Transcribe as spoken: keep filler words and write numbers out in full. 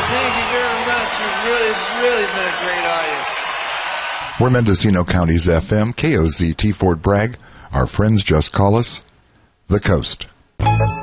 thank you very much. You've really, really been a great audience. We're Mendocino County's F M, K O Z T Fort Bragg. Our friends just call us The Coast.